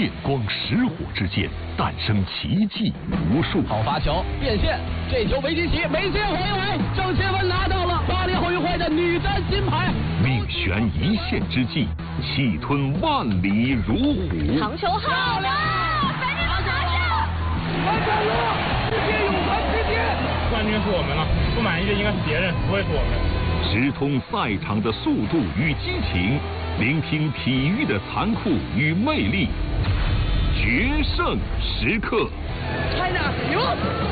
电光石火之间诞生奇迹无数。 好发球变线，这球维基奇没接回来，郑钦文拿到了巴黎奥运会的女单金牌。 命悬一线之际，气吞万里如虎。 长球好了，赶紧拿下！ 完成了，世界永恒之巅。 冠军是我们了，不满意的应该是别人，不会是我们。 直通赛场的速度与激情，聆听体育的残酷与魅力，决胜时刻。 China 赢。